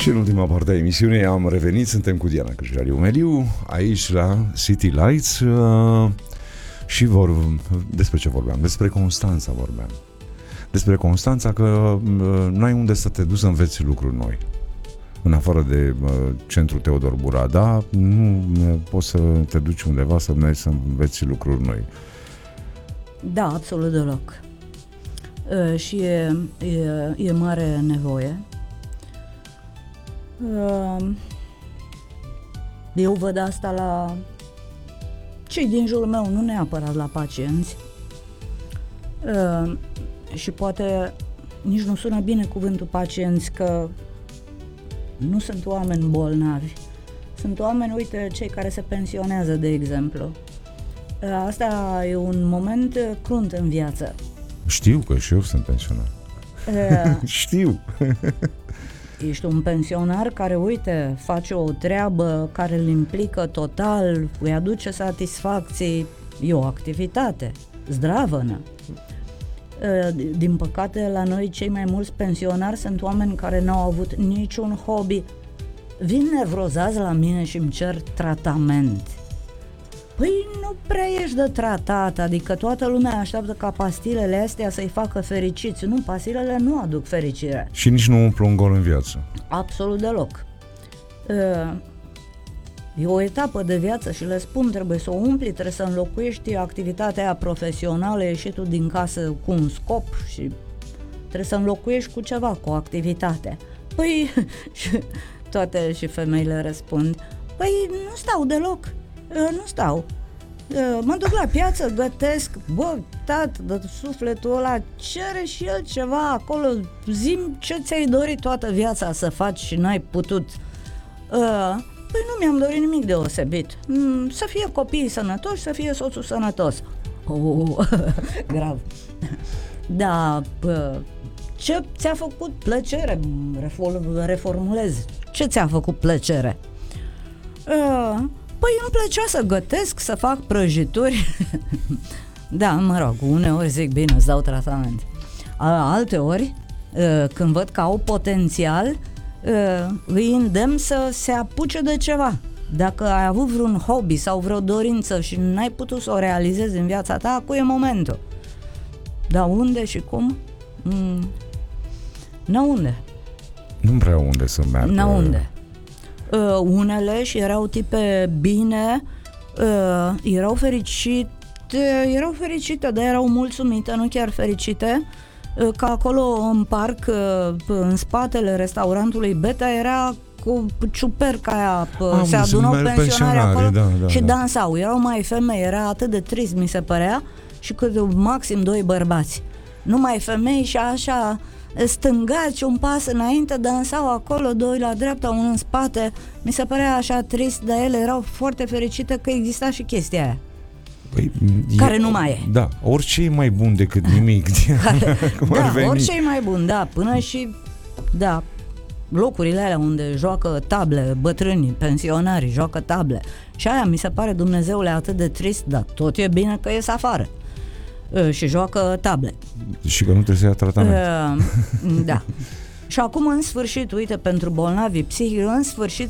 Și în ultima parte a emisiunii am revenit, suntem cu Diana Cârjaliu Meliu, aici la City Lights și despre ce vorbeam? Despre Constanța vorbeam. Despre Constanța că n-ai unde să te duci să înveți lucruri noi. În afară de centrul Teodor Burada, nu poți să te duci undeva să mergi să înveți lucruri noi. Da, absolut deloc. Și e mare nevoie. Eu văd asta la cei din jurul meu, nu neapărat la pacienți. Și poate nici nu sună bine cuvântul pacienți, că nu sunt oameni bolnavi. Sunt oameni, uite, cei care se pensionează, de exemplu. Asta e un moment crunt în viață. Știu că și eu sunt pensionar. Știu. Ești un pensionar care, uite, face o treabă care îl implică total, îi aduce satisfacții, e o activitate zdravănă. Din păcate, la noi cei mai mulți pensionari sunt oameni care n-au avut niciun hobby. Vin nevrozați la mine și îmi cer tratament. Păi nu prea ești de tratat, adică toată lumea așteaptă ca pastilele astea să-i facă fericiți. Nu, pastilele nu aduc fericire. Și nici nu umplu un gol în viață. Absolut deloc. E o etapă de viață și le spun, trebuie să o umpli, trebuie să înlocuiești activitatea aia profesională, ieșitul din casă cu un scop și trebuie să înlocuiești cu ceva, cu o activitate. Păi, toate și femeile răspund, păi nu stau deloc, nu stau. Mă duc la piață, gătesc, bă, tată, de sufletul ăla, cere și el ceva acolo, zi-mi ce ți-ai dorit toată viața să faci și n-ai putut. Păi nu mi-am dorit nimic deosebit. Să fie copiii sănătoși, să fie soțul sănătos. Grav. Da, ce ți-a făcut plăcere? Reformulez. Ce ți-a făcut plăcere? Păi îmi plăcea să gătesc, să fac prăjituri. Da, mă rog, uneori zic, bine, îți dau tratament. Alte ori, când văd că au potențial, îi îndemn să se apuce de ceva. Dacă ai avut vreun hobby sau vreo dorință și n-ai putut să o realizezi în viața ta, acum e momentul. Dar unde și cum? N-unde. Nu prea unde să meargă. N-unde. Unele, și erau tipe bine, erau fericite, dar erau mulțumite, nu chiar fericite, că acolo în parc, în spatele restaurantului Beta, era cu ciuperca aia, se adunau pensionari acolo, da, și dansau. Erau mai femei, era atât de trist, mi se părea, și cât maxim 2 bărbați. Numai femei și așa stângaci, un pas înainte, dansau acolo, 2 la dreapta, 1 în spate. Mi se părea așa trist, dar ele erau foarte fericite că exista și chestia aia. Păi, care nu mai e. Da, orice e mai bun decât nimic. Orice e mai bun, da, până și locurile alea unde joacă table, bătrânii, pensionarii joacă table. Și aia mi se pare, Dumnezeule, atât de trist, dar tot e bine că ies afară și joacă table. Și că nu trebuie să ia tratament. Da. Și acum, în sfârșit, uite, pentru bolnavii psihici, în sfârșit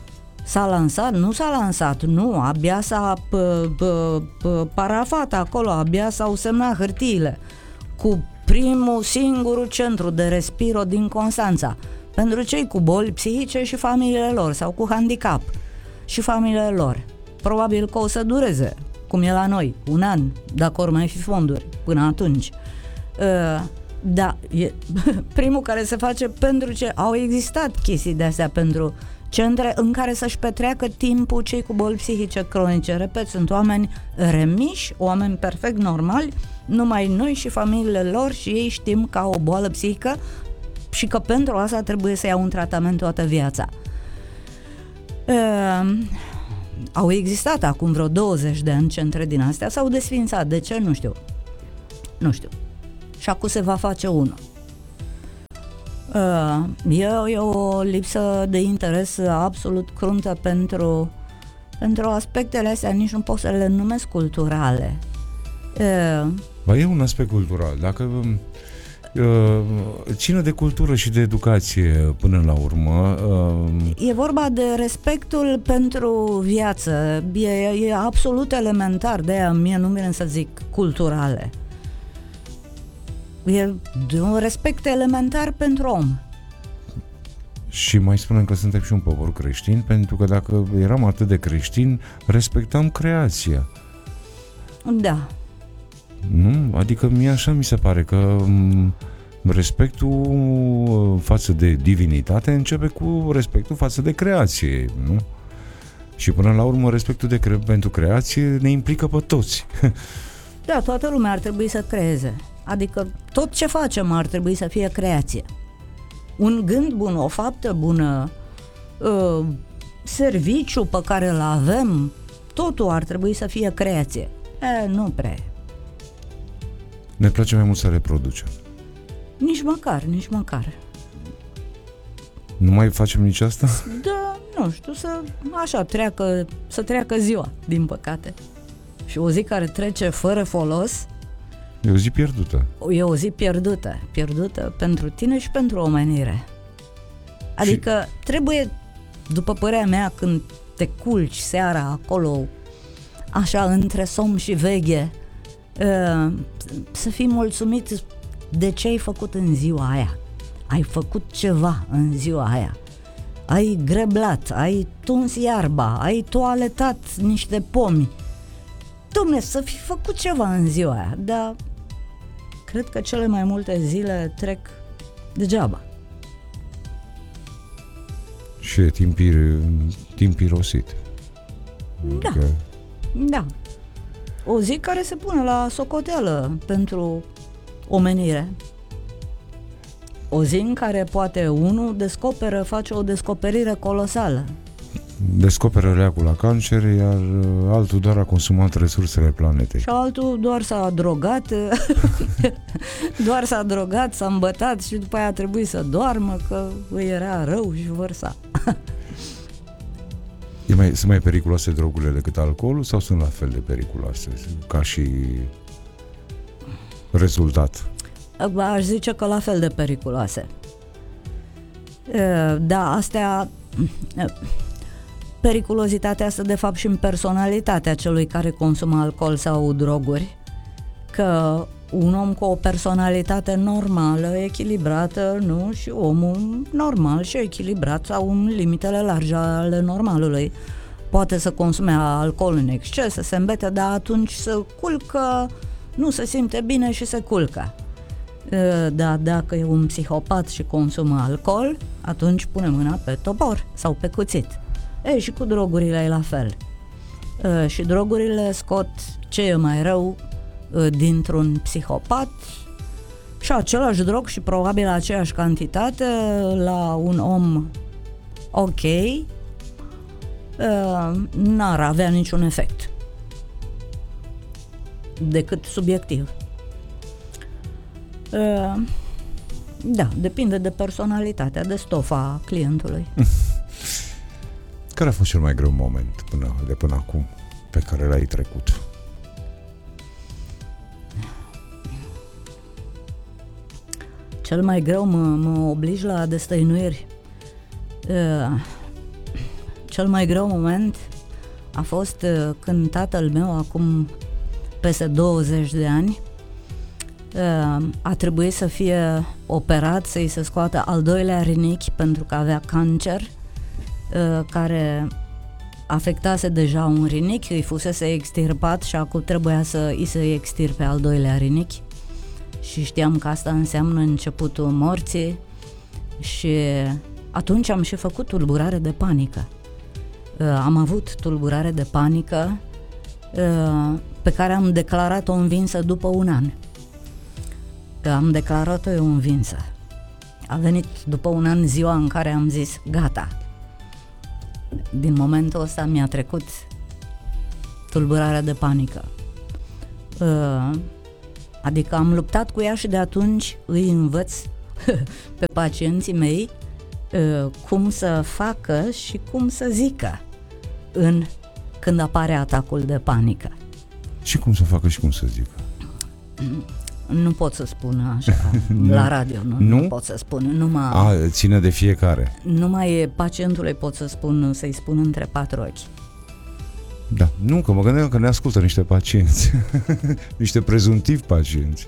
abia s-a parafat acolo, abia s-au semnat hârtiile cu singurul centru de respiro din Constanța pentru cei cu boli psihice și familiile lor, sau cu handicap și familiile lor. Probabil că o să dureze, cum e la noi, 1 an, dacă ori mai fi fonduri până atunci. Da, e primul care se face, pentru ce au existat chestii de astea pentru centre în care să-și petreacă timpul cei cu boli psihice cronice. Repet, sunt oameni remiși, oameni perfect normali, numai noi și familiile lor, și ei știm că au o boală psihică și că pentru asta trebuie să iau un tratament toată viața. Au existat acum vreo 20 de ani centre din astea, s-au desființat. De ce? Nu știu. Și acum se va face unul. E o lipsă de interes absolut cruntă pentru aspectele astea, nici nu pot să le numesc culturale. Ba, e un aspect cultural. Dacă ține de cultură și de educație până la urmă. E vorba de respectul pentru viață. E absolut elementar, de aia mie nu vine să zic culturale. E un respect elementar pentru om. Și mai spunem că suntem și un popor creștin, pentru că dacă eram atât de creștini, respectam creația. Da. Nu? Adică mie așa mi se pare că respectul față de divinitate începe cu respectul față de creație, nu? Și până la urmă respectul pentru creație ne implică pe toți. Da, toată lumea ar trebui să creeze. Adică tot ce facem ar trebui să fie creație. Un gând bun, o faptă bună, serviciu pe care îl avem, totul ar trebui să fie creație. Nu prea. Ne place mai mult să reproducem. Nici măcar. Nu mai facem nici asta? Da, nu știu, să treacă ziua, din păcate. Și o zi care trece fără folos e o zi pierdută. E o zi pierdută pentru tine și pentru omenire. Adică trebuie, după părerea mea, când te culci seara acolo, așa între somn și veche, să fii mulțumit de ce ai făcut în ziua aia. Ai făcut ceva în ziua aia. Ai greblat, ai tuns iarba, ai toaletat niște pomi. Dom'le, să fi făcut ceva în ziua aia, dar cred că cele mai multe zile trec degeaba. Și e timp irosit. Da. Adică... Da. O zi care se pune la socoteală pentru omenire. O zi în care poate unul face o descoperire colosală. Descoperă leacul la cancer, iar altul doar a consumat resursele planetei. Și altul doar s-a drogat, s-a îmbătat și după aia a trebuit să doarmă că îi era rău și vărsa. Sunt mai periculoase drogurile decât alcoolul sau sunt la fel de periculoase ca și rezultat? Aș zice că la fel de periculoase. Da, astea... Periculozitatea asta de fapt și în personalitatea celui care consumă alcool sau droguri, că un om cu o personalitate normală, echilibrată, nu, și omul normal și echilibrat sau în limitele largi ale normalului poate să consume alcool în exces, să se îmbete, dar atunci se culcă, nu se simte bine și se culcă. Dar dacă e un psihopat și consumă alcool, atunci pune mâna pe topor sau pe cuțit. Și cu drogurile e la fel. Și drogurile scot ce e mai rău dintr-un psihopat și același drog și probabil aceeași cantitate la un om ok n-ar avea niciun efect decât subiectiv. Da, depinde de personalitatea, de stofa clientului. Care a fost cel mai greu moment de până acum pe care l-ai trecut? Cel mai greu mă oblige la destăinuiri. Cel mai greu moment a fost când tatăl meu, acum peste 20 de ani, a trebuit să fie operat, să-i se scoată al doilea rinichi pentru că avea cancer care afectase deja un rinichi, îi fusese extirpat și acum trebuia să îi se extirpe al doilea rinichi și știam că asta înseamnă începutul morții și atunci am și făcut tulburare de panică. Am avut tulburare de panică pe care am declarat-o învinsă după un an. Am declarat-o eu învinsă. A venit după un an ziua în care am zis gata. Din momentul ăsta mi-a trecut tulburarea de panică. Adică am luptat cu ea și de atunci îi învăț pe pacienții mei cum să facă și cum să zică când apare atacul de panică. Și cum să facă și cum să zică? Nu pot să spun așa la radio, nu pot să spun. Ține de fiecare. Numai pacientului pot să-i spun între 4 ochi. Da, nu, că mă gândeam că ne ascultă niște pacienți, niște prezuntivi pacienți.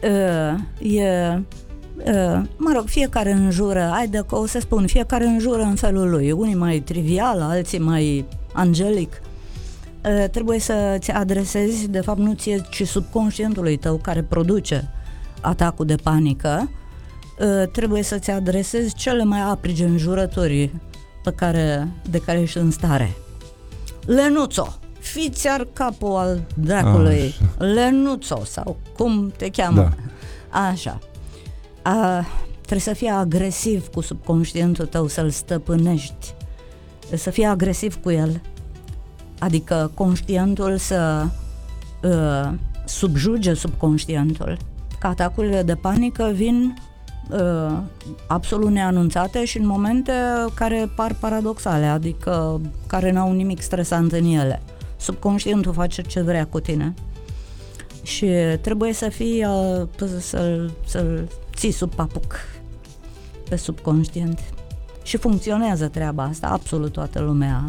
Mă rog, fiecare înjură, o să spun, fiecare înjură în felul lui, unii mai trivial, alții mai angelic. Trebuie să-ți adresezi, de fapt nu ție, ci subconștientului tău care produce atacul de panică, trebuie să-ți adresezi cele mai aprige înjurături de care ești în stare. Lenuțo, fiți ar capul al dracului, Lenuțo, sau cum te cheamă. Da. Așa. Trebuie să fii agresiv cu subconștientul tău, să-l stăpânești, să fii agresiv cu el, adică conștientul să subjuge subconștientul. Că atacurile de panică vin absolut neanunțate și în momente care par paradoxale, adică care n-au nimic stresant în ele. Subconștientul face ce vrea cu tine și trebuie să fii să-l ții sub papuc pe subconștient. Și funcționează treaba asta, absolut toată lumea.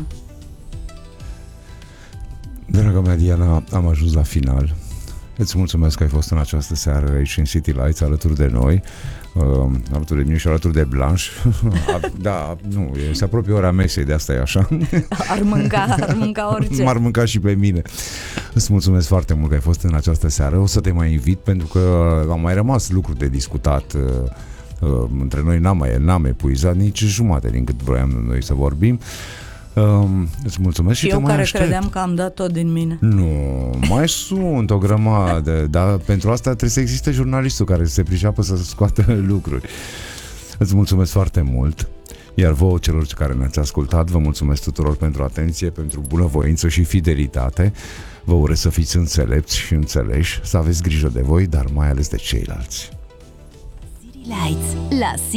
Dragă mea Diana, am ajuns la final. Îți mulțumesc că ai fost în această seară aici în City Lights alături de noi, alături de mine și alături de Blanche. Da, nu, se apropie ora mesei, de asta e așa. Ar mânca orice. M-ar mânca și pe mine. Îți mulțumesc foarte mult că ai fost în această seară. O să te mai invit pentru că am mai rămas lucruri de discutat. Între noi n-am epuizat nici jumate din cât vroiam noi să vorbim. Îți mulțumesc și eu te care mai aștept. credeam că am dat tot din mine. Nu, mai sunt o grămadă, dar pentru asta trebuie să existe jurnalistul care se priceapă să scoată lucruri. Îți mulțumesc foarte mult. Iar vouă, celor care ne-ați ascultat, vă mulțumesc tuturor pentru atenție, pentru bunăvoință și fidelitate. Vă urez să fiți înțelepți și înțeleși, să aveți grijă de voi, dar mai ales de ceilalți. City Lights la